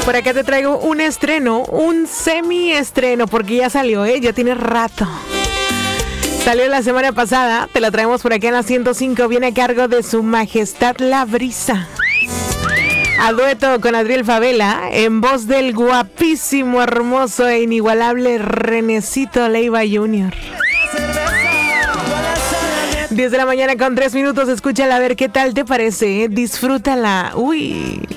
Por acá te traigo un estreno, un semi-estreno, porque ya salió, ya tiene rato. Salió la semana pasada, te la traemos por acá en la 105, viene a cargo de Su Majestad La Brisa. A dueto con Adriel Favela, en voz del guapísimo, hermoso e inigualable Renecito Leiva Jr. 10 de la mañana con 3 minutos, escúchala a ver qué tal te parece, disfrútala. Uy.